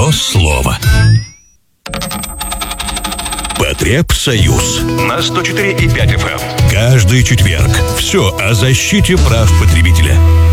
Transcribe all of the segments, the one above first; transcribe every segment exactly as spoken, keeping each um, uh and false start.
Твое слово. Потребсоюз. На сто четыре и пять эф эм. Каждый четверг. Все о защите прав потребителя.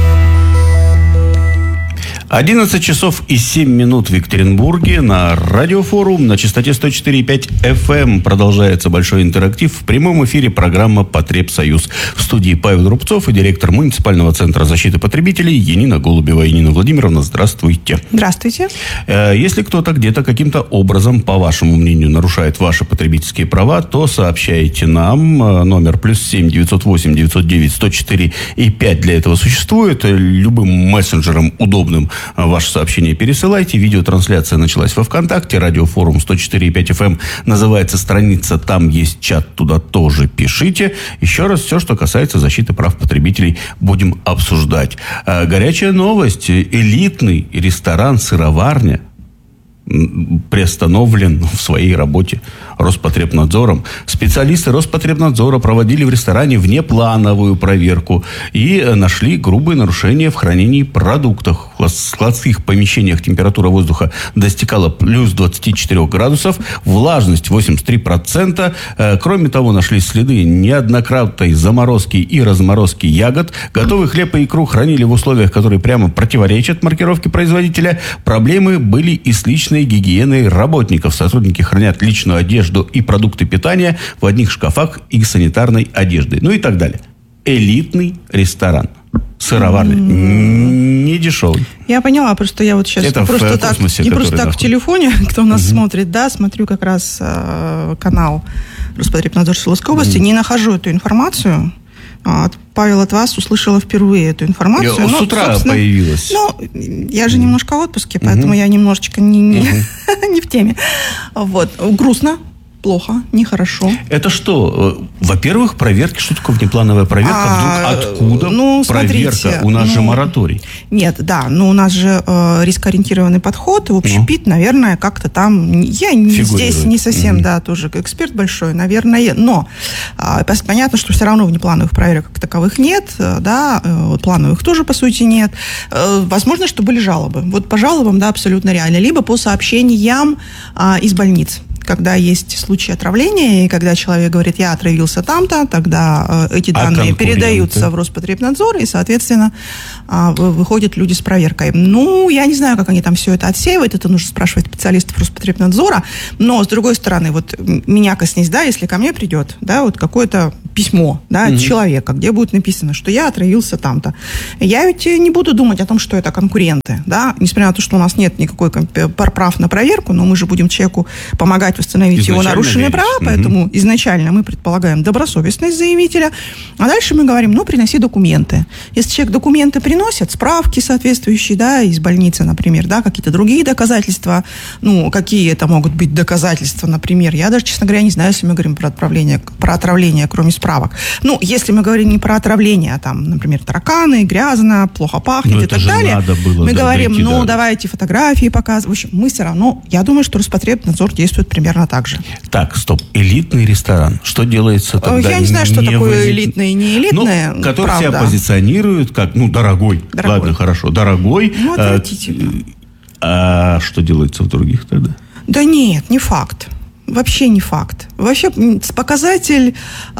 одиннадцать часов и семь минут в Екатеринбурге. На радиофорум на частоте сто четыре и пять эф эм продолжается большой интерактив. В прямом эфире программа «Потребсоюз». В студии Павел Рубцов и директор муниципального центра защиты потребителей Янина Голубева. Янина Владимировна, здравствуйте. Здравствуйте. Если кто-то где-то каким-то образом, по вашему мнению, нарушает ваши потребительские права, то сообщайте нам. Номер плюс семь девятьсот восемь девятьсот девять сто четыре и пять для этого существует. Любым мессенджером удобным ваше сообщение пересылайте. Видеотрансляция началась во ВКонтакте. Радиофорум сто четыре и пять эф эм называется страница. Там есть чат, туда тоже пишите. Еще раз, все, что касается защиты прав потребителей, будем обсуждать. Горячая новость. Элитный ресторан-сыроварня приостановлен в своей работе Роспотребнадзором. Специалисты Роспотребнадзора проводили в ресторане внеплановую проверку и нашли грубые нарушения в хранении продуктов. В складских помещениях температура воздуха достигала плюс двадцать четыре градусов, влажность восемьдесят три процента. Кроме того, нашли следы неоднократной заморозки и разморозки ягод. Готовый хлеб и икру хранили в условиях, которые прямо противоречат маркировке производителя. Проблемы были и с личной гигиеной работников. Сотрудники хранят личную одежду и продукты питания в одних шкафах и санитарной одежды. Ну и так далее. Элитный ресторан. Сыроварня. Mm-hmm. Не дешевый. Я поняла, просто я вот сейчас Это не просто в так, космосе, не просто так находится. в телефоне, кто нас Mm-hmm. смотрит, да, смотрю как раз э, канал Роспотребнадзор Свердловской области, mm-hmm. не нахожу эту информацию. От, Павел, от вас услышала впервые эту информацию. Я, ну, с утра появилась. Ну, я же немножко в отпуске, поэтому mm-hmm. я немножечко не, не, mm-hmm. не в теме. Вот. Грустно. Плохо, нехорошо. Это что? Во-первых, проверки. Что такое внеплановая проверка? А, Вдруг откуда ну, проверка? смотрите, У нас ну, же мораторий. Нет, да, но у нас же э, рискоориентированный подход. И общепит, ну. наверное, как-то там... Я не, здесь не совсем, mm-hmm. да, тоже эксперт большой, наверное. Но э, понятно, что все равно внеплановых проверок как таковых нет. Э, да, э, плановых тоже, по сути, нет. Э, возможно, что были жалобы. Вот по жалобам, да, абсолютно реально. Либо по сообщениям э, из больниц. Когда есть случаи отравления, и когда человек говорит, я отравился там-то, тогда э, эти данные а передаются в Роспотребнадзор, и, соответственно, э, выходят люди с проверкой. Ну, я не знаю, как они там все это отсеивают, это нужно спрашивать специалистов Роспотребнадзора, но, с другой стороны, вот меня коснись, да, если ко мне придет, да, вот какое-то письмо, да, mm-hmm. человека, где будет написано, что я отравился там-то, я ведь не буду думать о том, что это конкуренты, да, несмотря на то, что у нас нет никакой прав на проверку, но мы же будем человеку помогать восстановить изначально его нарушенные верить. права, поэтому угу. изначально мы предполагаем добросовестность заявителя, а дальше мы говорим, ну, приноси документы. Если человек документы приносит, справки соответствующие, да, из больницы, например, да, какие-то другие доказательства, ну, какие это могут быть доказательства, например, я даже, честно говоря, не знаю, если мы говорим про отравление, про отравление, кроме справок. Ну, если мы говорим не про отравление, а там, например, тараканы, грязно, плохо пахнет, ну, и так далее, было, мы да, говорим, дойти, ну, да. давайте фотографии показывать. В общем, мы все равно, я думаю, что Роспотребнадзор действует примерно так же. Так, стоп. Элитный ресторан. Что делается тогда? Я не знаю, что не такое в... элитный и не элитный. Ну, который правда. себя позиционирует как, ну, дорогой. дорогой. Ладно, хорошо, дорогой. Ну, отвратительно. А, а что делается в других тогда? Да нет, не факт. Вообще не факт. Вообще показатель,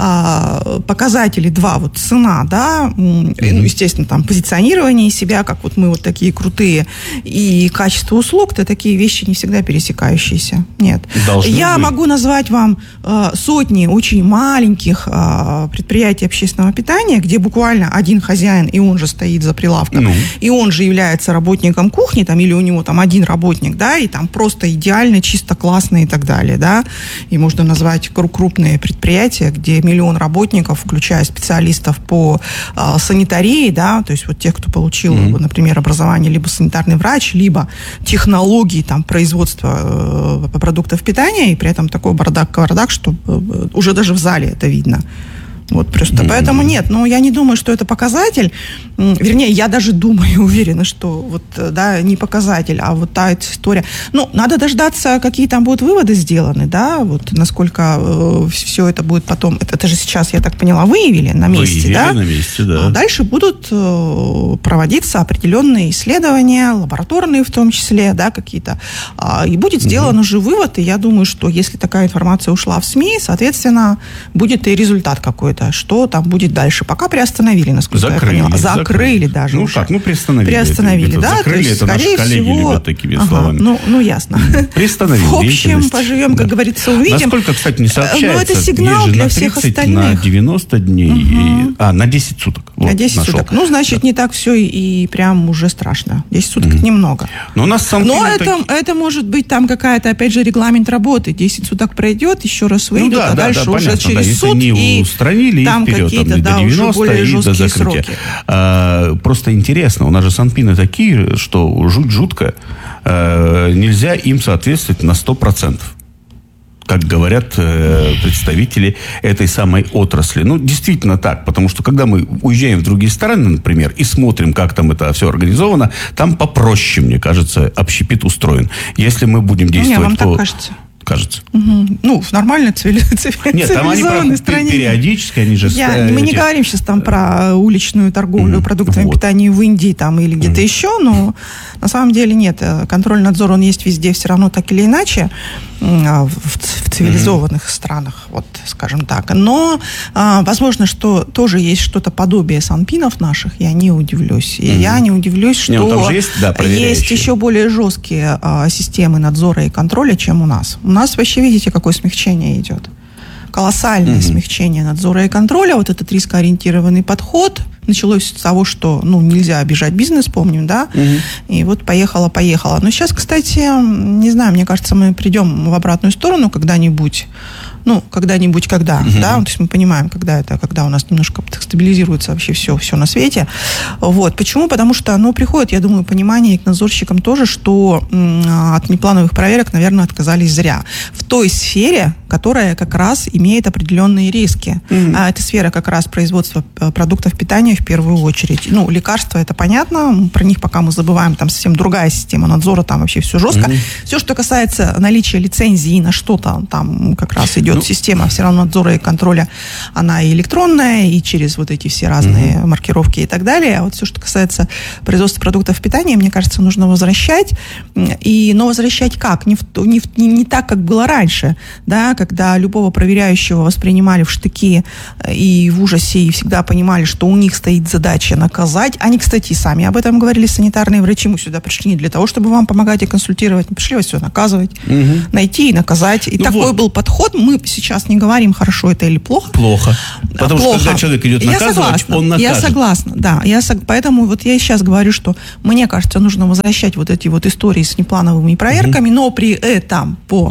а, показатели два, вот цена, да, mm-hmm. ну, естественно, там, позиционирование себя, как вот мы вот такие крутые, и качество услуг, то такие вещи не всегда пересекающиеся. Нет. Должны Я быть. могу назвать вам а, сотни очень маленьких а, предприятий общественного питания, где буквально один хозяин, и он же стоит за прилавком, mm-hmm. и он же является работником кухни, там, или у него там один работник, да, и там просто идеально, чисто, классно и так далее, да. И можно назвать крупные предприятия, где миллион работников, включая специалистов по э, санитарии, да, то есть вот тех, кто получил, mm-hmm. например, образование либо санитарный врач, либо технологии там, производства э, продуктов питания, и при этом такой бардак-кавардак, что э, уже даже в зале это видно. Вот просто. Mm-hmm. Поэтому нет, ну, я не думаю, что это показатель. Вернее, я даже думаю, уверена, что вот, да, не показатель, а вот та история. Ну, надо дождаться, какие там будут выводы сделаны, да, вот, насколько э, все это будет потом. Это, это же сейчас, я так поняла, выявили на месте, выявили да? на месте, да. А дальше будут э, проводиться определенные исследования, лабораторные в том числе, да, какие-то. Э, и будет сделан mm-hmm. уже вывод, и я думаю, что если такая информация ушла в СМИ, соответственно, будет и результат какой-то. Что там будет дальше? Пока приостановили, насколько закрыли, я поняла. Закрыли, закрыли даже ну, уже. как? Ну, приостановили. Приостановили, это, да? Закрыли, есть, это наши коллеги всего... любят такими ага, словами. Ну, ну, ясно. Приостановили. В общем, поживем, как да. говорится, увидим. Насколько, кстати, не сообщается. Но это сигнал для всех остальных. На девяносто дней. Угу. И, а, на десять суток. Вот, на десять нашел. суток. Ну, значит, да. не так все и, и прям уже страшно. десять суток угу. немного. Но у нас Но это, так... это может быть там какая-то, опять же, регламент работы. десять суток пройдет, еще раз выйдет, ну, да, а да, дальше да, уже понятно, через да. суд. Если не и устранили, там и вперед, какие-то, там, да, до девяноста, уже более и жесткие до закрытия. сроки. А, просто интересно, у нас же санпины такие, что жуть жутко. А, нельзя им соответствовать на сто процентов. Как говорят э, представители этой самой отрасли. Ну, действительно так, потому что когда мы уезжаем в другие страны, например, и смотрим, как там это все организовано, там попроще, мне кажется, общепит устроен. Если мы будем действовать Не, вам по... так кажется. Кажется. Угу. Ну, в нормальной цивилизованной Нет, там они стране. Периодически они же... Я, мы не говорим сейчас там про уличную торговлю mm, продуктами вот. питания в Индии там, или где-то mm. еще, но на самом деле нет. Контроль, надзор, он есть везде все равно так или иначе в, в цивилизованных mm. странах, вот, скажем так. Но а, возможно, что тоже есть что-то подобие санпинов наших, я не удивлюсь. И mm. я не удивлюсь, что Нет, там же есть, да, есть еще более жесткие а, системы надзора и контроля, чем у нас. У нас вообще, видите, какое смягчение идет. Колоссальное mm-hmm. смягчение надзора и контроля. Вот этот рискоориентированный подход. Началось с того, что, ну, нельзя обижать бизнес, помним, да? Mm-hmm. И вот поехала-поехала. Но сейчас, кстати, не знаю, мне кажется, мы придем в обратную сторону когда-нибудь. Ну, когда-нибудь, когда, uh-huh. да, то есть мы понимаем, когда это, когда у нас немножко стабилизируется вообще все, все на свете. Вот. Почему? Потому что, ну, приходит, я думаю, понимание к надзорщикам тоже, что м- от неплановых проверок, наверное, отказались зря. В той сфере, которая как раз имеет определенные риски. Uh-huh. А это сфера как раз производства продуктов питания в первую очередь. Ну, лекарства, это понятно, про них пока мы забываем, там совсем другая система надзора, там вообще все жестко. Uh-huh. Все, что касается наличия лицензии на что-то, там как раз идет система все равно надзора и контроля, она и электронная, и через вот эти все разные mm-hmm. маркировки и так далее. А вот все, что касается производства продуктов питания, мне кажется, нужно возвращать. И, но возвращать как? Не, в, не, в, не, не так, как было раньше, да, когда любого проверяющего воспринимали в штыки и в ужасе, и всегда понимали, что у них стоит задача наказать. Они, кстати, сами об этом говорили, санитарные врачи. Мы сюда пришли не для того, чтобы вам помогать и консультировать. Мы пришли вас все наказывать, mm-hmm. найти и наказать. И ну такой вот. был подход. Мы сейчас не говорим, хорошо это или плохо. Плохо. Потому плохо. что когда человек идет наказывать, он накажет. Я согласна, да. Я сог... Поэтому вот я сейчас говорю, что мне кажется, нужно возвращать вот эти вот истории с неплановыми проверками, угу. но при этом по,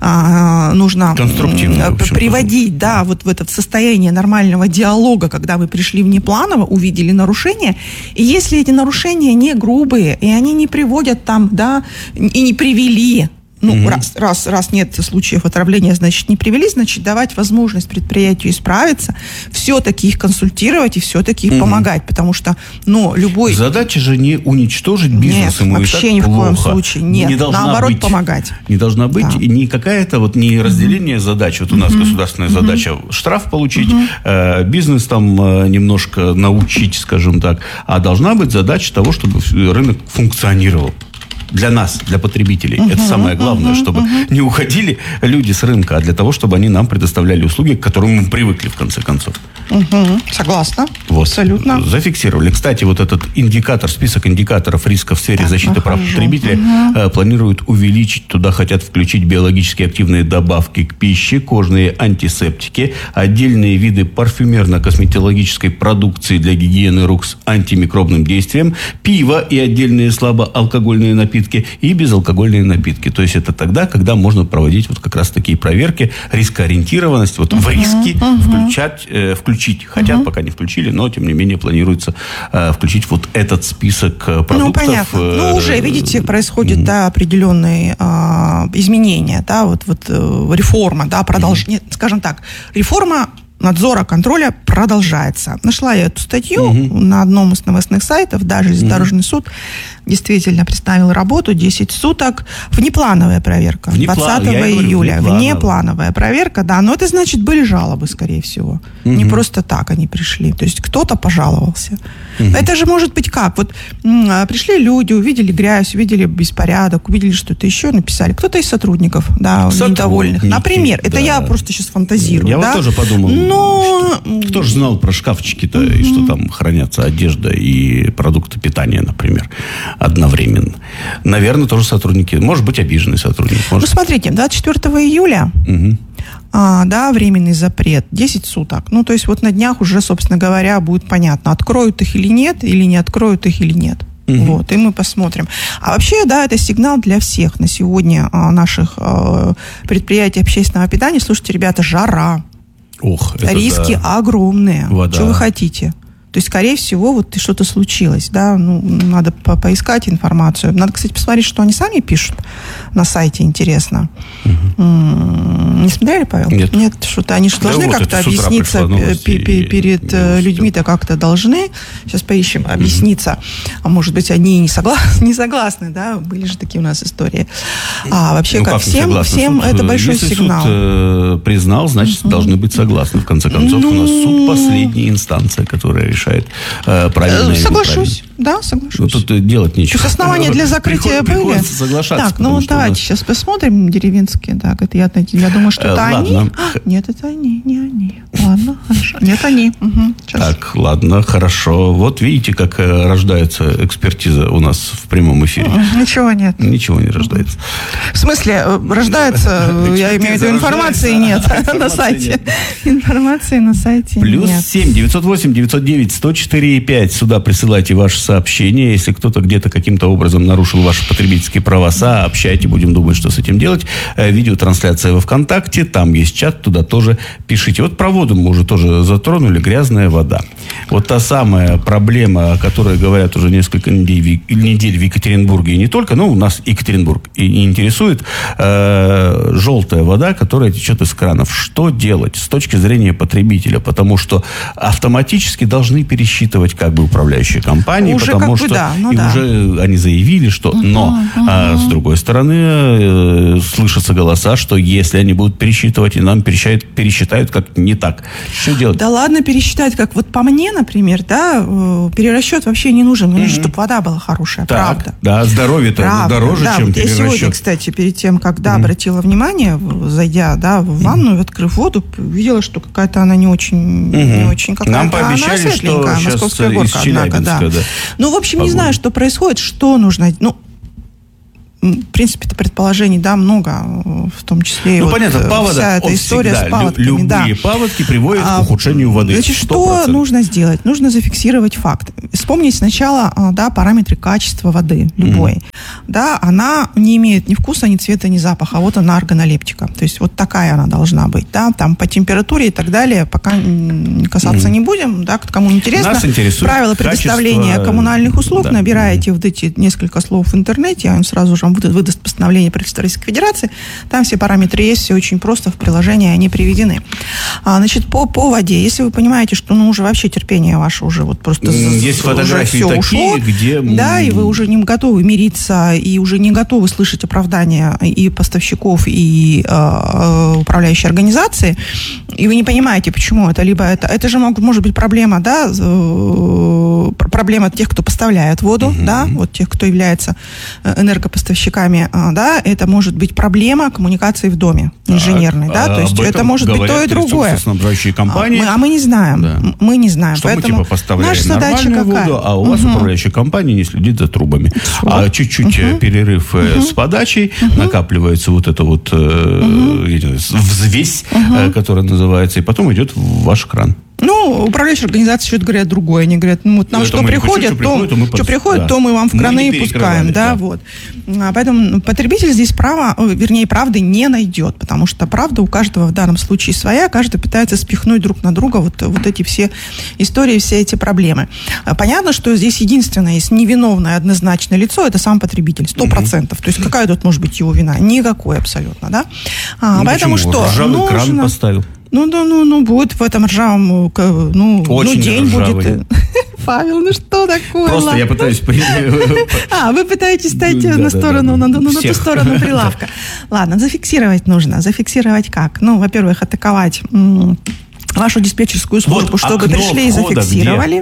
а, нужно конструктивно, приводить, да, вот в это состояние нормального диалога, когда вы пришли внепланово, увидели нарушения, и если эти нарушения не грубые, и они не приводят там, да, и не привели. Ну, угу. раз, раз, раз нет случаев отравления, значит, не привели, значит, давать возможность предприятию исправиться, все-таки их консультировать и все-таки их угу. помогать, потому что, ну, любой... Задача же не уничтожить бизнес, нет, ему вообще и так ни в плохо. коем случае, нет, не наоборот, быть, помогать. Не должна быть, да. и не какая-то вот, не разделение угу. задач, вот у нас угу. государственная угу. задача штраф получить, угу. э, бизнес там э, немножко научить, скажем так, а должна быть задача того, чтобы рынок функционировал. Для нас, для потребителей. Uh-huh, это самое главное, uh-huh, чтобы uh-huh. не уходили люди с рынка, а для того, чтобы они нам предоставляли услуги, к которым мы привыкли, в конце концов. Uh-huh. Согласна. Вот. Абсолютно. Зафиксировали. Кстати, вот этот индикатор, список индикаторов риска в сфере так, защиты прав потребителя uh-huh. планируют увеличить. Туда хотят включить биологически активные добавки к пище, кожные антисептики, отдельные виды парфюмерно-косметологической продукции для гигиены рук с антимикробным действием, пиво и отдельные слабоалкогольные напитки и безалкогольные напитки. То есть это тогда, когда можно проводить вот как раз такие проверки, рискоориентированность, вот uh-huh, в риски uh-huh. включать, э, включить. Хотят, uh-huh. пока не включили, но тем не менее планируется э, включить вот этот список продуктов. Ну, понятно. Э, ну, уже, видите, происходит, uh-huh. да, определенные э, изменения, да, вот, вот э, реформа, да, продолжение, uh-huh. скажем так, реформа надзора, контроля продолжается. Нашла я эту статью угу. на одном из новостных сайтов, даже железнодорожный угу. суд действительно представил работу десять суток. Внеплановая проверка. Внеплан... двадцатого июля. Внеплановая проверка, да. Но это значит, были жалобы, скорее всего. Угу. Не просто так они пришли. То есть кто-то пожаловался. Угу. Это же может быть как? Вот м- пришли люди, увидели грязь, увидели беспорядок, увидели что-то еще, написали. Кто-то из сотрудников, да, недовольных. Например, да. это я просто сейчас фантазирую. Я да? вот тоже подумал. Но... Кто же знал про шкафчики-то, mm-hmm. и что там хранятся одежда и продукты питания, например, одновременно. Наверное, тоже сотрудники. Может быть, обиженный сотрудник. Может... Ну, смотрите, двадцать четвёртого июля, mm-hmm. а, да, временный запрет, десять суток. Ну, то есть вот на днях уже, собственно говоря, будет понятно, откроют их или нет, или не откроют их или нет. Угу. Вот, и мы посмотрим. А вообще, да, это сигнал для всех на сегодня а, наших а, предприятий общественного питания. Слушайте, ребята, жара. Ох, это риски да. огромные. Вода. Что вы хотите? То есть, скорее всего, вот что-то случилось, да, ну, надо по- поискать информацию. Надо, кстати, посмотреть, что они сами пишут на сайте, интересно. Угу. М-м- не смотрели, Павел? Нет. Нет, что-то они же да должны вот как-то объясниться перед и... людьми-то как-то должны. Сейчас поищем, объясниться. А может быть, они не согласны, не согласны, да, были же такие у нас истории. А вообще, ну, как, как всем, всем суд, это большой если сигнал. Суд э, признал, значит, угу. должны быть согласны. В конце концов, ну... у нас суд последняя инстанция, которая решает. Э, правильно соглашусь, да, соглашусь. Ну, тут делать нечего. То есть основания для закрытия Приход, были. Соглашаться. Так, ну давайте нас... сейчас посмотрим деревенские. Так, это я, я думаю, что это э, они. А, нет, это они, не они. Ладно, хорошо. Нет, они. Угу, так, ладно, хорошо. Вот видите, как рождается экспертиза у нас в прямом эфире. Ничего нет. Ничего не рождается. В смысле, рождается, я имею в виду, информации нет на сайте. Информации на сайте нет. Плюс семь девятьсот восемь девятьсот девять сто четыре пять. Сюда присылайте ваши сообщения. Если кто-то где-то каким-то образом нарушил ваши потребительские права, сообщайте, будем думать, что с этим делать. Видеотрансляция во ВКонтакте, там есть чат, туда тоже пишите. Вот про воду мы уже тоже затронули, грязная вода. Вот та самая проблема, о которой говорят уже несколько недель, недель в Екатеринбурге, и не только, но у нас Екатеринбург и интересует э, желтая вода, которая течет из кранов. Что делать с точки зрения потребителя? Потому что автоматически должны пересчитывать как бы управляющие компании, уже потому как бы что да, ну и да. уже они заявили, что uh-huh, но uh-huh. А, с другой стороны э, слышатся голоса, что если они будут пересчитывать, и нам пересчитают, пересчитают как не так. Что делать? Да ладно пересчитать, как вот по мне, например, да, перерасчет вообще не нужен. Мне uh-huh. нужно, чтобы вода была хорошая, так, правда. Да, здоровье-то правда. Дороже, да, чем вот перерасчет. Я сегодня, кстати, перед тем, когда uh-huh. обратила внимание, зайдя да, в ванную, uh-huh. открыв воду, видела, что какая-то она не очень, uh-huh. не очень какая-то. Нам пообещали, она что Московская горка, однако, да. да. Ну, в общем, Погода. Не знаю, что происходит, что нужно. Ну, в принципе-то предположений, да, много, в том числе и ну, вот понятно, паводок, вся эта история всегда. С паводками. Любые да. паводки приводят а, к ухудшению воды. Значит, что нужно сделать? Нужно зафиксировать факт. Вспомнить сначала, да, параметры качества воды, любой. Mm. Да, она не имеет ни вкуса, ни цвета, ни запаха. Вот она органолептика. То есть вот такая она должна быть, да, там по температуре и так далее, пока касаться mm. не будем, да, кому интересно. Нас интересует правила предоставления качество... коммунальных услуг, да. набираете mm. вот эти несколько слов в интернете, он сразу же вам выдаст постановление правительства Российской Федерации. Там все параметры есть, все очень просто, в приложении они приведены. А, значит, по, по воде, если вы понимаете, что ну уже вообще терпение ваше уже вот просто есть фотографии все такие, ушло, где... Да, и вы уже не готовы мириться, и уже не готовы слышать оправдания и поставщиков, и э, управляющей организации, и вы не понимаете, почему это, либо это, это же мог, может быть проблема, да, э, проблема тех, кто поставляет воду, uh-huh. да, вот тех, кто является энергопоставщиками, да, это может быть проблема коммуникации в доме инженерной, а, да, то есть это может быть то и другое. Компании. А, мы, а мы не знаем, да. мы не знаем, что поэтому мы типа поставляем наша задача какая? Воду, а у вас угу. управляющая компания не следит за трубами. Все. А чуть-чуть угу. перерыв угу. с подачей, угу. накапливается вот эта вот угу. э, взвесь, угу. э, которая называется, и потом идет в ваш кран. Ну, управляющие организации что-то говорят другое. Они говорят, ну, вот нам это что приходит, что, то, то, мы, что приходит да. то мы вам в краны пускаем. Да, да. Вот. А поэтому потребитель здесь права, вернее, правды не найдет, потому что правда у каждого в данном случае своя, каждый пытается спихнуть друг на друга вот, вот эти все истории, все эти проблемы. Понятно, что здесь единственное есть невиновное однозначное лицо, это сам потребитель, сто процентов. Угу. То есть какая тут может быть его вина? Никакой абсолютно, да? А, ну, поэтому почему? что? Ржавый нужно... кран поставил. Ну, ну, ну, ну, будет в этом ржавом, ну, Очень ну день ржавый. будет. Павел, ну что такое? Просто ладно. я пытаюсь... А, вы пытаетесь стать Да, на да, сторону, да, да. на, на, на ту Всех. сторону прилавка. Ладно, зафиксировать нужно. Зафиксировать как? Ну, во-первых, атаковать м, вашу диспетчерскую службу, Вот чтобы окно пришли и входа зафиксировали.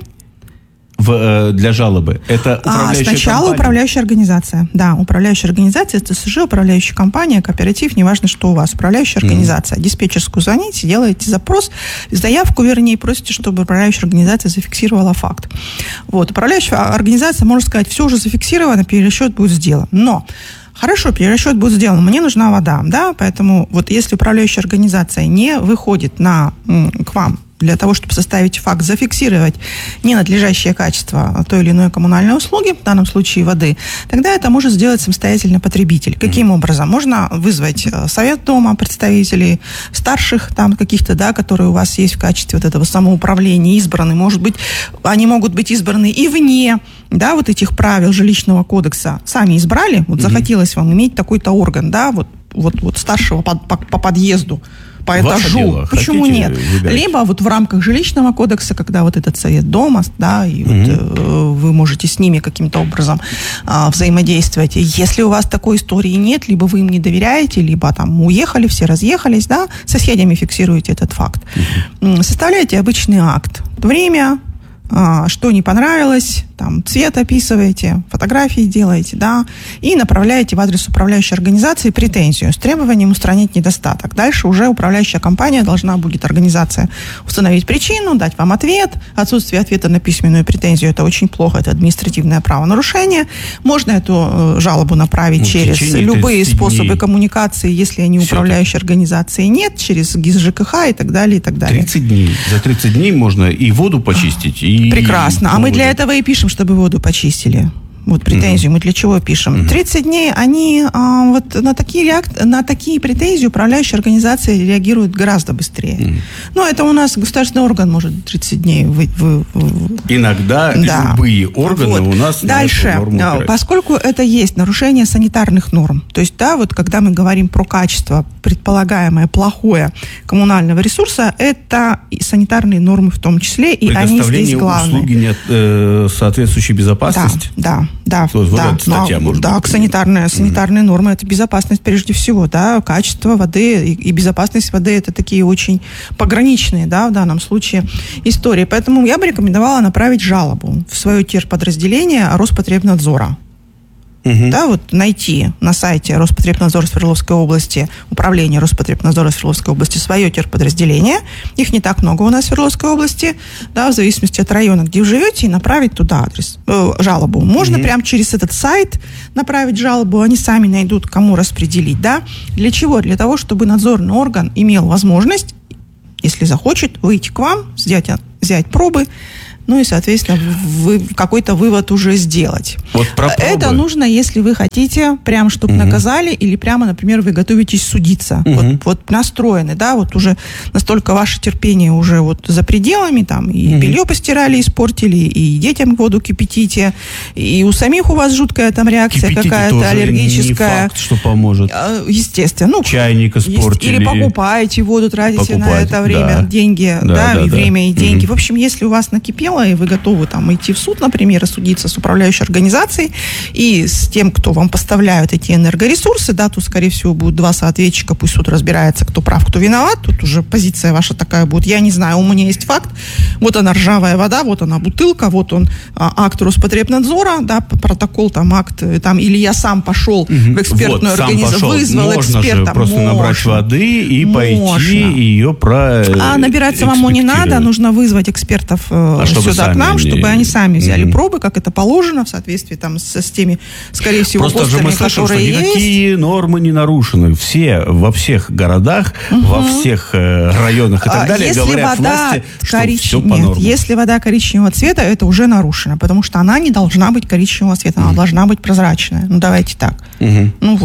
В, э, для жалобы. Это управляющая А, сначала компания? управляющая организация. Да, управляющая организация, ТСЖ, управляющая компания, кооператив, неважно, что у вас. Управляющая организация. Mm-hmm. Диспетчерскую звоните, делаете запрос, заявку, вернее, просите, чтобы управляющая организация зафиксировала факт. Вот. Управляющая организация может сказать, все уже зафиксировано, перерасчет будет сделан. Но хорошо, перерасчет будет сделан, мне нужна вода, да, поэтому вот если управляющая организация не выходит на, к вам для того, чтобы составить факт, зафиксировать ненадлежащее качество той или иной коммунальной услуги, в данном случае воды, тогда это может сделать самостоятельно потребитель. Каким mm-hmm. образом? Можно вызвать совет дома, представителей старших там каких-то, да, которые у вас есть в качестве вот этого самоуправления, избраны. Может быть, они могут быть избраны и вне, да, вот этих правил жилищного кодекса. Сами избрали, вот mm-hmm. захотелось вам иметь такой-то орган, да, вот, вот, вот старшего по, по, по подъезду, по этажу. Дело. Почему Хотите, нет? выбирайте. Либо вот в рамках жилищного кодекса, когда вот этот совет дома, да, и mm-hmm. вот, э, вы можете с ними каким-то образом э, взаимодействовать. Если у вас такой истории нет, либо вы им не доверяете, либо там уехали, все разъехались, да, соседями фиксируете этот факт. Mm-hmm. Составляете обычный акт. Время, э, что не понравилось, там, цвет описываете, фотографии делаете, да, и направляете в адрес управляющей организации претензию с требованием устранить недостаток. Дальше уже управляющая компания должна будет, организация, установить причину, дать вам ответ. Отсутствие ответа на письменную претензию – это очень плохо, это административное правонарушение. Можно эту э, жалобу направить ну, через любые способы дней. Коммуникации, если они управляющей организации нет, через ГИС ЖКХ и так далее, и так далее. тридцать дней. За тридцать дней можно и воду почистить, и... Прекрасно. А мы для этого и пишем, чтобы воду почистили. Вот претензию mm-hmm. мы для чего пишем? Mm-hmm. тридцать дней они а, вот на такие, реак... на такие претензии управляющие организации реагируют гораздо быстрее. Mm-hmm. Ну, это у нас государственный орган может тридцать дней вы, вы, вы... Иногда да. любые органы вот. у нас дальше, поскольку это есть нарушение санитарных норм, то есть, да, вот когда мы говорим про качество предполагаемое плохое коммунального ресурса, это и санитарные нормы в том числе, и они здесь главные. Услуги нет э, соответствующей безопасности? Да, да. Да, вот да, вот статья, да, может да быть. санитарные, санитарные mm-hmm. нормы – это безопасность прежде всего, да, качество воды и, и безопасность воды – это такие очень пограничные, да, в данном случае истории. Поэтому я бы рекомендовала направить жалобу в свое терподразделение Роспотребнадзора. Угу. Да, вот найти на сайте Роспотребнадзора Свердловской области, управление Роспотребнадзора Свердловской области свое терподразделение. Их не так много у нас в Свердловской области, да, в зависимости от района, где вы живете, и направить туда адрес, э, жалобу. Можно угу. прямо через этот сайт направить жалобу, они сами найдут, кому распределить, да. Для чего? Для того, чтобы надзорный орган имел возможность, если захочет, выйти к вам, взять, взять пробы, ну и, соответственно, вы, какой-то вывод уже сделать. Вот про пробы. Это нужно, если вы хотите, прям, чтобы угу. наказали, или прямо, например, вы готовитесь судиться. Угу. Вот, вот настроены, да, вот уже настолько ваше терпение уже вот за пределами, там, и угу. белье постирали, испортили, и детям воду кипятите, и у самих у вас жуткая там реакция кипятите какая-то аллергическая. Не факт, что поможет. Естественно. Ну, чайник испортили. Или покупаете воду, тратите покупать, на это время, да. деньги, да, да, да, и да. время, и деньги. Угу. В общем, если у вас накипело, и вы готовы там идти в суд, например, и судиться с управляющей организацией и с тем, кто вам поставляют эти энергоресурсы, да, тут, скорее всего, будут два соответчика, пусть суд разбирается, кто прав, кто виноват, тут уже позиция ваша такая будет, я не знаю, у меня есть факт, вот она ржавая вода, вот она бутылка, вот он а, акт Роспотребнадзора, да, протокол, там, акт, там, или я сам пошел угу. в экспертную вот, организацию, вызвал можно эксперта. Же просто можно. Набрать воды и можно. Пойти ее про... А набирать самому не надо, нужно вызвать экспертов а сюда к нам, чтобы они сами взяли mm-hmm. пробы, как это положено, в соответствии там с, с теми, скорее всего, просто постами, же мы слышим, которые что есть. никакие нормы не нарушены. Все, во всех городах, mm-hmm. во всех э, районах и так далее если говорят вода власти, что корич... все по Нет, нормам. если вода коричневого цвета, это уже нарушено, потому что она не должна быть коричневого цвета, mm-hmm. она должна быть прозрачная. Ну, давайте так. Mm-hmm. Ну вот. Ну,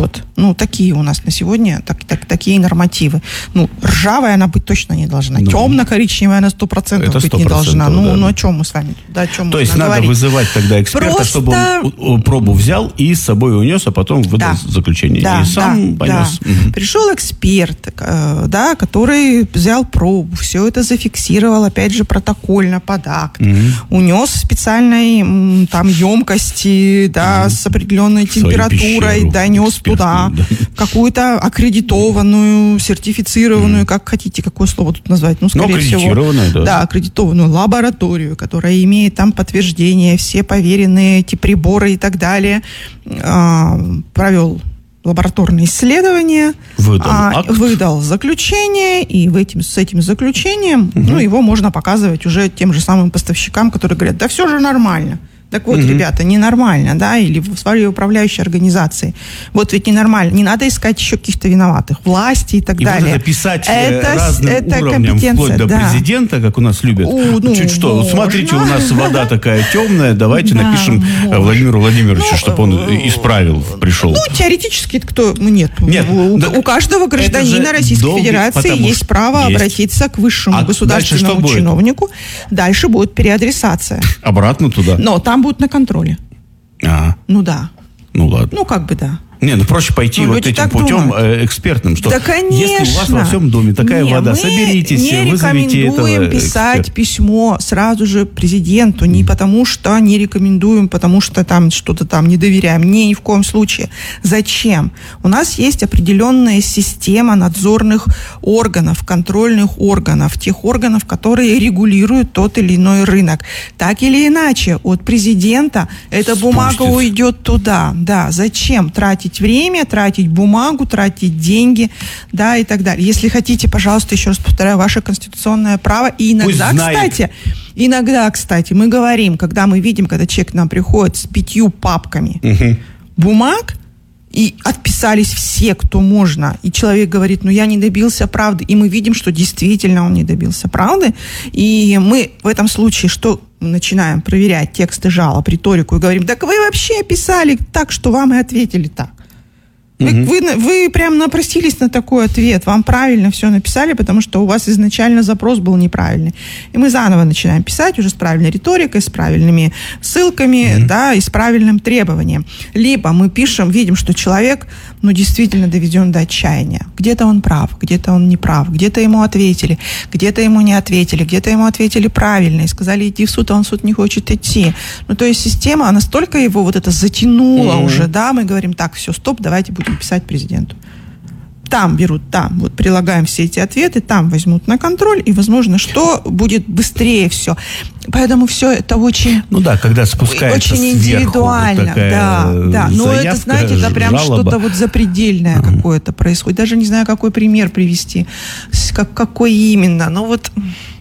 Ну, такие у нас на сегодня, так, так, такие нормативы. Ну, ржавая она быть точно не должна. Ну, темно-коричневая она сто процентов быть не должна. Ну, да. ну, о чем мы с вами? Да, о чем То есть надо говорить? вызывать тогда эксперта, Просто... чтобы он пробу взял и с собой унес, а потом выдал да. заключение. Да, и сам да, понес. Да. Угу. Пришел эксперт, да, который взял пробу, все это зафиксировал, опять же, протокольно под акт. Угу. Унес в специальной там емкости, да, угу. с определенной температурой, донес туда да. какую-то аккредитованную, сертифицированную, угу. как хотите, какое слово тут назвать, ну, скорее всего. Да. Да, аккредитованную лабораторию, которая имеет там подтверждение, все поверенные эти приборы и так далее. А, провел лабораторные исследования, выдал, а, выдал заключение, и в этим, с этим заключением угу. ну, его можно показывать уже тем же самым поставщикам, которые говорят, да все же нормально. Так вот, угу. ребята, ненормально, да, или в своей управляющей организации. Вот ведь ненормально. Не надо искать еще каких-то виноватых, власти и так и далее. И вот это писать это, разным это уровнем, вплоть до да. президента, как у нас любят. У, ну, Чуть что, можно. Смотрите, у нас вода такая темная, давайте да, напишем можно. Владимиру Владимировичу, ну, чтобы он исправил, пришел. Ну, теоретически, кто... Нет. Нет у, да, у каждого гражданина Российской долгий, Федерации есть право есть. обратиться к высшему а государственному дальше чиновнику. Дальше будет переадресация. Обратно туда? Но там будет на контроле. А. Ну да. Ну ладно. Ну как бы да. Не, ну проще пойти ну, вот этим путем думают. экспертным, что да, конечно. Если у вас во всем доме такая не, вода, соберитесь, не вызовите этого не рекомендуем писать эксперта. письмо сразу же президенту, не потому что не рекомендуем, потому что там что-то там не доверяем, не, ни в коем случае. Зачем? У нас есть определенная система надзорных органов, контрольных органов, тех органов, которые регулируют тот или иной рынок. Так или иначе, от президента эта Спустится. бумага уйдет туда. Да, зачем тратить время, тратить бумагу, тратить деньги, да, и так далее. Если хотите, пожалуйста, еще раз повторяю, ваше конституционное право. И иногда, кстати, иногда, кстати, мы говорим, когда мы видим, когда человек к нам приходит с пятью папками угу. бумаг, и отписались все, кто можно, и человек говорит, ну, я не добился правды, и мы видим, что действительно он не добился правды, и мы в этом случае что начинаем проверять тексты жалоб, риторику, и говорим, так вы вообще писали так, что вам и ответили так. Вы, угу. вы, вы прям напросились на такой ответ, вам правильно все написали, потому что у вас изначально запрос был неправильный. И мы заново начинаем писать уже с правильной риторикой, с правильными ссылками, угу. да, и с правильным требованием. Либо мы пишем, видим, что человек, ну, действительно доведен до отчаяния. Где-то он прав, где-то он не прав, где-то ему ответили, где-то ему не ответили, где-то ему ответили правильно, и сказали идти в суд, а он в суд не хочет идти. Ну, то есть система, она настолько его вот это затянула угу. уже, да, мы говорим, так, все, стоп, давайте будем писать президенту. Там берут, там, вот прилагаем все эти ответы, там возьмут на контроль, и, возможно, что будет быстрее все. Поэтому все это очень... Ну да, когда спускается очень сверху индивидуально, вот такая да, да. Но заявка, это, знаете, это прям жалоба. что-то вот запредельное uh-huh. какое-то происходит. Даже не знаю, какой пример привести, как, какой именно, но вот...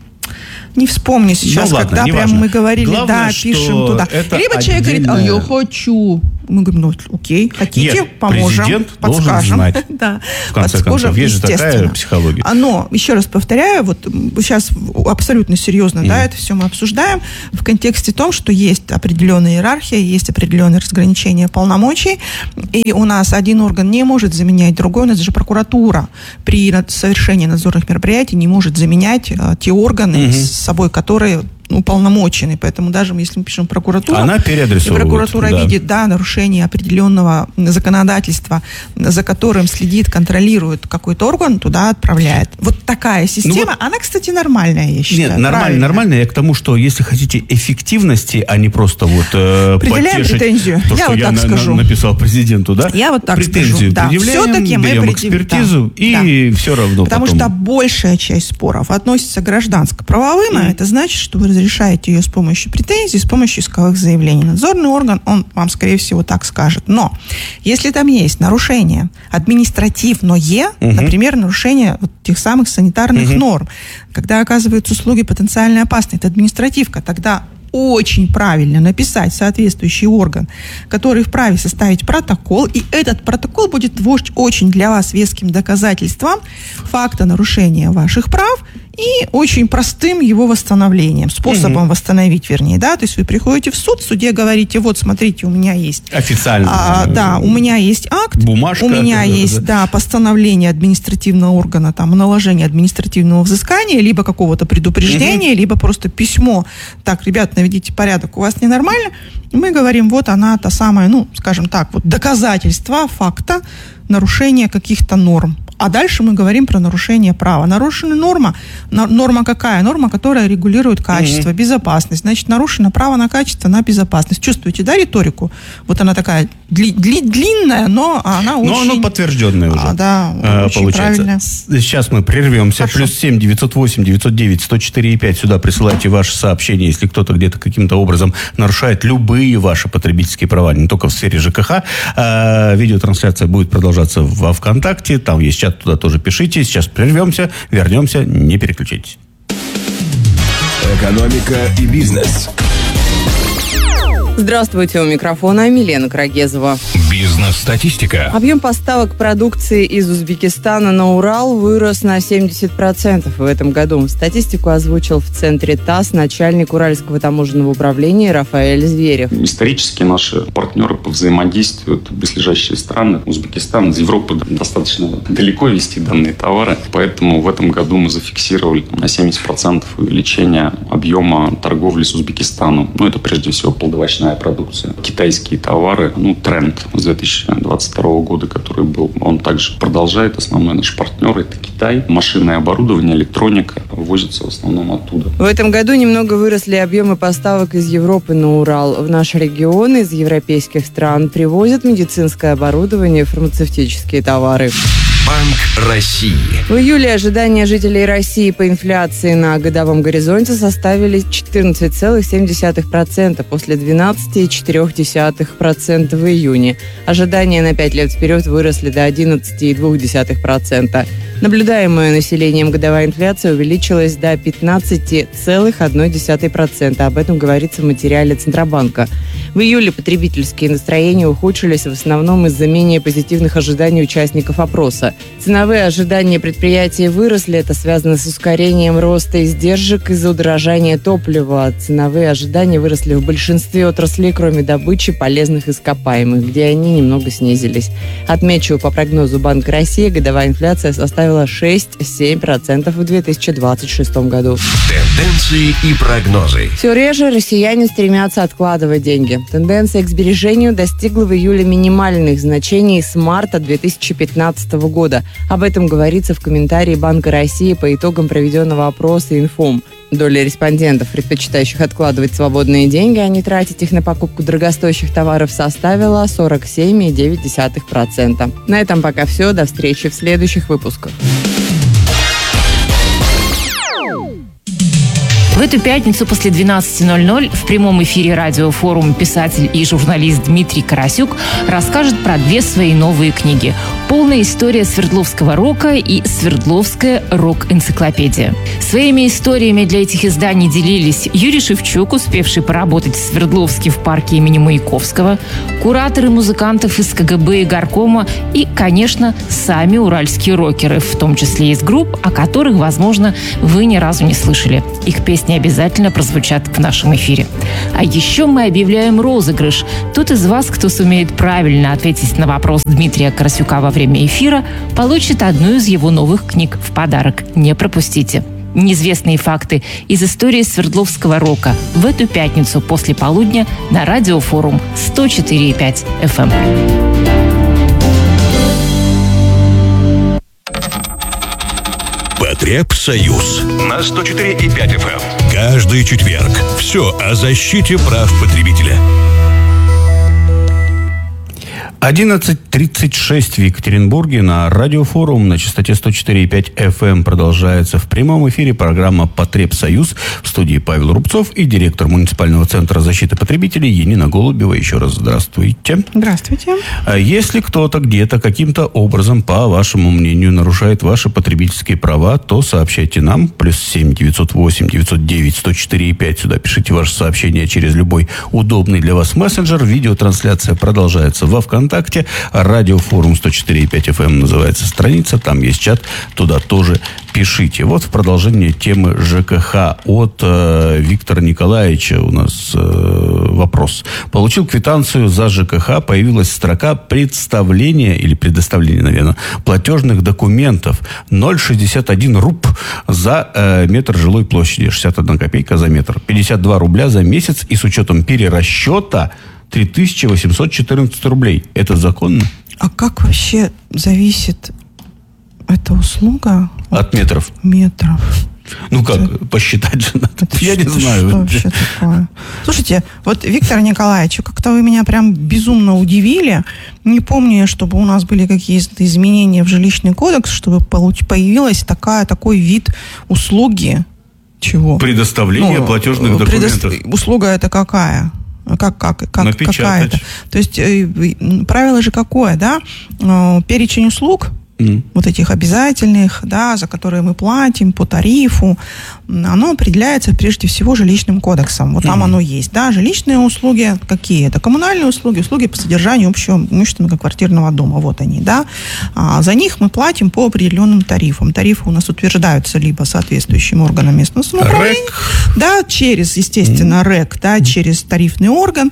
Не вспомню сейчас, ну, ладно, когда прям мы говорили, Главное, да, пишем туда. Либо человек говорит, а я хочу. Мы говорим, ну, окей, хотите, Нет, поможем, президент подскажем. Должен знать. Да, в конце подскажем, концов, есть же такая психология. Но, еще раз повторяю, вот сейчас абсолютно серьезно, mm. да, это все мы обсуждаем в контексте том, что есть определенная иерархия, есть определенное разграничение полномочий, и у нас один орган не может заменять другой, у нас же прокуратура при совершении надзорных мероприятий не может заменять а, те органы, mm-hmm. с собой которые уполномочены, поэтому даже если мы пишем прокуратуру, она переадресовывает, прокуратура да. видит, да, нарушение определенного законодательства, за которым следит, контролирует какой-то орган, туда отправляет. Вот такая система, ну, вот, она, кстати, нормальная, я считаю. Нет, нормально, нормальная. Я к тому, что если хотите эффективности, а не просто вот э, потешить претензию. то, я что вот я так на, скажу. На, написал президенту, да? Я вот так претензию скажу. Да. предъявляем, Все-таки мы берем предъяв... экспертизу, да. и да. все равно Потому потом... что большая часть споров относится к гражданско-правовым, mm. а это значит, что вы разрешаете ее с помощью претензий, с помощью исковых заявлений. Надзорный орган, он вам, скорее всего, так скажет. Но если там есть нарушение административное, угу. например, нарушение вот тех самых санитарных угу. норм, когда оказываются услуги потенциально опасны, это административка, тогда очень правильно написать соответствующий орган, который вправе составить протокол, и этот протокол будет очень для вас веским доказательством факта нарушения ваших прав и очень простым его восстановлением, способом угу. восстановить, вернее, да, то есть вы приходите в суд, в суде говорите, вот, смотрите, у меня есть... Официально. А, да, у меня есть акт, бумажка, у меня есть, да, постановление административного органа, там, наложение административного взыскания, либо какого-то предупреждения, угу. либо просто письмо, так, ребят, наведите порядок, у вас ненормально, и мы говорим, вот она, та самая, ну, скажем так, вот доказательство факта нарушения каких-то норм. А дальше мы говорим про нарушение права. Нарушена норма. Норма какая? Норма, которая регулирует качество, mm-hmm. безопасность. Значит, нарушено право на качество, на безопасность. Чувствуете, да, риторику? Вот она такая дли- дли- длинная, но она очень... Но она подтвержденная уже. А, да, а, очень получается. правильная. Сейчас мы прервемся. Хорошо. Плюс семь девятьсот восемь девятьсот девять сто четыре и пять. Сюда присылайте ваши сообщения, если кто-то где-то каким-то образом нарушает любые ваши потребительские права, не только в сфере ЖКХ. А, видеотрансляция будет продолжаться во ВКонтакте. Там есть чат, туда тоже пишите. Сейчас прервемся, вернемся, не переключайтесь. Экономика и бизнес. Здравствуйте, у микрофона Милена Крагезова. Бизнес-статистика. Объем поставок продукции из Узбекистана на Урал вырос на семьдесят процентов в этом году. Статистику озвучил в центре ТАСС начальник Уральского таможенного управления Рафаэль Зверев. Исторически наши партнеры по взаимодействию, близлежащие страны, Узбекистан, из Европы достаточно далеко везти данные товары, поэтому в этом году мы зафиксировали на семьдесят процентов увеличение объема торговли с Узбекистаном. Ну, это прежде всего плодовочная продукция. Китайские товары, ну, тренд с две тысячи двадцать второго года, который был, он также продолжает. Основной наш партнер — это Китай. Машинное оборудование, электроника возится в основном оттуда. В этом году немного выросли объемы поставок из Европы на Урал. В наш регион из европейских стран привозят медицинское оборудование и фармацевтические товары. Банк России. В июле ожидания жителей России по инфляции на годовом горизонте составили четырнадцать целых семь десятых процента после двенадцать целых четыре десятых процента в июне. Ожидания на пять лет вперед выросли до одиннадцать целых два десятых процента. Наблюдаемая населением годовая инфляция увеличилась до пятнадцать целых одна десятая процента. Об этом говорится в материале Центробанка. В июле потребительские настроения ухудшились в основном из-за менее позитивных ожиданий участников опроса. Ценовые ожидания предприятий выросли. Это связано с ускорением роста издержек из-за удорожания топлива. Ценовые ожидания выросли в большинстве отраслей, кроме добычи полезных ископаемых, где они немного снизились. Отмечу, по прогнозу Банка России, годовая инфляция составила шесть целых семь десятых процента в две тысячи двадцать шестом году. Тенденции и прогнозы. Все реже россияне стремятся откладывать деньги. Тенденция к сбережению достигла в июле минимальных значений с марта две тысячи пятнадцатого года. Об этом говорится в комментарии Банка России по итогам проведенного опроса «Инфом». Доля респондентов, предпочитающих откладывать свободные деньги, а не тратить их на покупку дорогостоящих товаров, составила сорок семь целых девять десятых процента. На этом пока все. До встречи в следующих выпусках. В эту пятницу после двенадцати ноль-ноль в прямом эфире радиофорума писатель и журналист Дмитрий Карасюк расскажет про две свои новые книги: «Полная история Свердловского рока» и «Свердловская рок-энциклопедия». Своими историями для этих изданий делились Юрий Шевчук, успевший поработать в Свердловске в парке имени Маяковского, кураторы музыкантов из ка гэ бэ и горкома и, конечно, сами уральские рокеры, в том числе из групп, о которых, возможно, вы ни разу не слышали. Их песни обязательно прозвучат в нашем эфире. А еще мы объявляем розыгрыш. Тот из вас, кто сумеет правильно ответить на вопрос Дмитрия Карасюка во время эфира, получит одну из его новых книг в подарок. Не пропустите. Неизвестные факты из истории Свердловского рока в эту пятницу после полудня на радиофорум сто четыре и пять эф эм. Потребсоюз на сто четыре и пять эф эм. Каждый четверг. Все о защите прав потребителя. одиннадцать тридцать шесть в Екатеринбурге. На радиофорум на частоте сто четыре и пять эф эм продолжается в прямом эфире программа «Потребсоюз». В студии Павел Рубцов и директор муниципального центра защиты потребителей Енина Голубева. Еще раз здравствуйте. Здравствуйте. Если кто-то где-то каким-то образом, по вашему мнению, нарушает ваши потребительские права, то сообщайте нам. Плюс семь девятьсот восемь девятьсот девять сто четыре и пять. Сюда пишите ваше сообщение через любой удобный для вас мессенджер. Видеотрансляция продолжается во ВКонтакте. ВКонтакте. Радиофорум сто четыре и пять эф эм называется страница. Там есть чат. Туда тоже пишите. Вот в продолжение темы ЖКХ от э, Виктора Николаевича у нас э, вопрос. Получил квитанцию за ЖКХ. Появилась строка представления или предоставления, наверное, платежных документов. ноль целых шестьдесят один руб за э, метр жилой площади. шестьдесят одна копейка за метр. пятьдесят два рубля за месяц. И с учетом перерасчета три тысячи восемьсот четырнадцать рублей. Это законно? А как вообще зависит эта услуга от, от метров? Метров. Ну как, это, посчитать же надо. Это Я что, не знаю. Что вообще такое? Слушайте, вот, Виктор Николаевич, как-то вы меня прям безумно удивили. Не помню, чтобы у нас были какие-то изменения в жилищный кодекс, чтобы появилась такая, такой вид услуги. Чего? Предоставление ну, платежных документов. Предо... Услуга это какая? Как, как, как, какая-то. То есть э, правило же какое, да? Э, перечень услуг, mm. вот этих обязательных, да, за которые мы платим по тарифу, оно определяется прежде всего жилищным кодексом. Вот там mm. оно есть, да. Жилищные услуги какие? Это коммунальные услуги, услуги по содержанию общего имущественного квартирного дома. Вот они, да. А за них мы платим по определенным тарифам. Тарифы у нас утверждаются либо соответствующим органом местного самоуправления, да, через, естественно, mm. РЭК, да, через тарифный орган,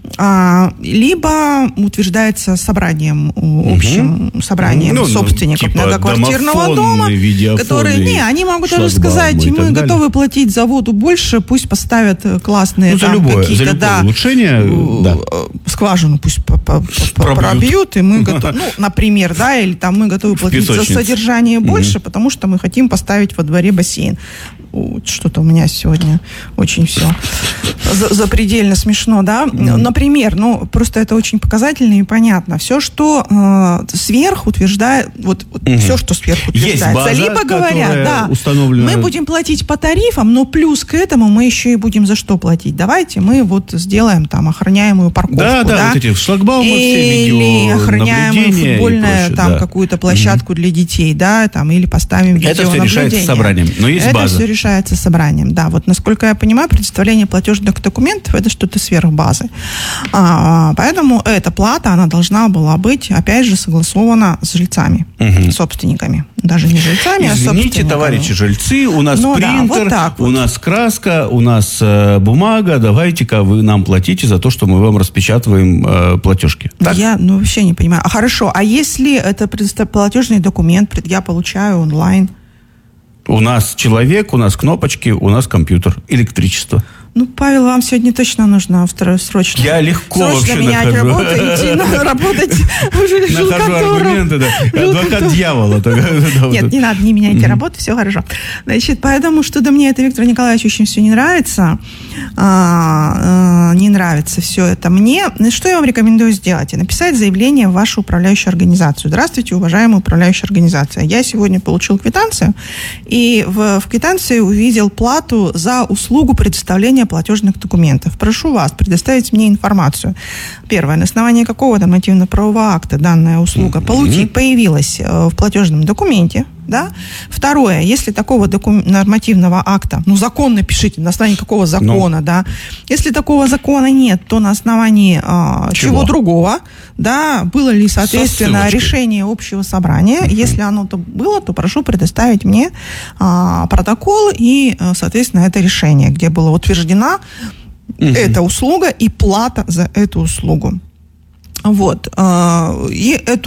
а, либо утверждается собранием, общим mm-hmm. собранием ну, собственников типа многоквартирного дома, которые, не, они могут даже сказать, мы готовы платить за воду больше, пусть поставят классные ну, там любое, какие-то, да, улучшение, да. скважину пусть пробьют. пробьют, и мы готовы, ну, например, да, или там мы готовы платить за содержание больше, mm-hmm. потому что мы хотим поставить во дворе бассейн. Что-то у меня сегодня очень все запредельно смешно, да. Mm-hmm. Например, ну, просто это очень показательно и понятно. Все, что э, сверх утверждает, вот, вот mm-hmm. все, что сверх утверждается, база, либо говорят, да, установлена... мы будем платить по тарифам, но плюс к этому мы еще и будем за что платить. Давайте мы вот сделаем там охраняемую парковку, да, да, да? Вот эти шлагбаумы, все видео, или охраняемую футбольную там да. какую-то площадку mm-hmm. для детей, да, там, или поставим видеонаблюдение. Это все решается собранием, но есть это база. Это все решается собранием, да. Вот, насколько я понимаю, предоставление платежных документов – это что-то сверх базы. А, поэтому эта плата, она должна была быть, опять же, согласована с жильцами, угу. собственниками. Даже не жильцами, Извините, а собственниками. Извините, товарищи жильцы, у нас ну, принтер, да, вот так вот. У нас краска, у нас э, бумага, давайте-ка вы нам платите за то, что мы вам распечатываем э, платежки. Так? Я ну, вообще не понимаю. А хорошо, а если это платежный документ я получаю онлайн? У нас человек, у нас кнопочки, у нас компьютер, электричество. Ну, Павел, вам сегодня точно нужно срочно. Я легко срочно вообще менять нахожу. работу, идти на работать в Нахожу аргументы, да. Адвокат дьявола. Нет, не надо, не меняйте работу, все хорошо. Значит, поэтому что-то мне это, Виктор Николаевич, очень все не нравится. Не нравится все это мне. Что я вам рекомендую сделать? Написать заявление в вашу управляющую организацию. Здравствуйте, уважаемая управляющая организация. Я сегодня получил квитанцию, и в, в квитанции увидел плату за услугу предоставления платежных документов. Прошу вас предоставить мне информацию. Первое. На основании какого нормативно-правового акта данная услуга mm-hmm. появилась в платежном документе? Да? Второе. Если такого докум... нормативного акта, ну, закон напишите, на основании какого закона, ну. да? Если такого закона нет, то на основании а, чего? чего другого, да, было ли, соответственно, решение общего собрания. Uh-huh. Если оно то было, то прошу предоставить мне а, протокол и, соответственно, это решение, где была утверждена uh-huh. эта услуга и плата за эту услугу. Вот. А, и эту